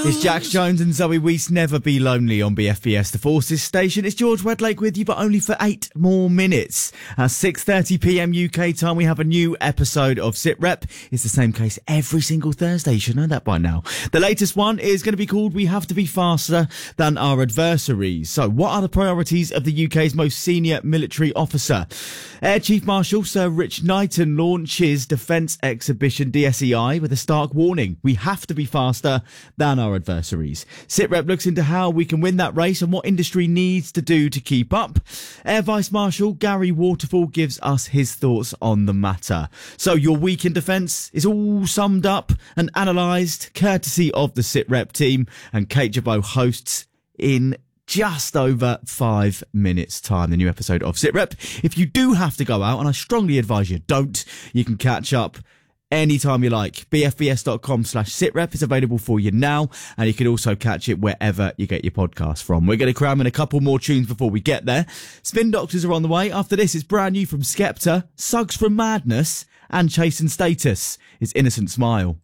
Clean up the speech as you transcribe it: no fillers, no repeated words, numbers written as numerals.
It's Jax Jones and Zoe Weist, Never Be Lonely on BFBS, the Forces station. It's George Wedlake with you, but only for 8 more minutes. At 6:30pm UK time, we have a new episode of SitRep. It's the same case every single Thursday. You should know that by now. The latest one is going to be called We Have to Be Faster Than Our Adversaries. So what are the priorities of the UK's most senior military officer? Air Chief Marshal Sir Rich Knighton launches Defence Exhibition DSEI with a stark warning. We have to be faster than our adversaries. SitRep looks into how we can win that race and what industry needs to do to keep up. Air Vice Marshal Gary Waterfall gives us his thoughts on the matter. So your week in defence is all summed up and analysed courtesy of the SitRep team, and Kate Jabot hosts in just over 5 minutes time, the new episode of SitRep. If you do have to go out, and I strongly advise you don't, you can catch up anytime you like. BFBS.com/SitRep is available for you now, and you can also catch it wherever you get your podcast from. We're going to cram in a couple more tunes before we get there. Spin Doctors are on the way. After this, it's brand new from Skepta, Suggs from Madness, and Chase and Status. It's Innocent Smile.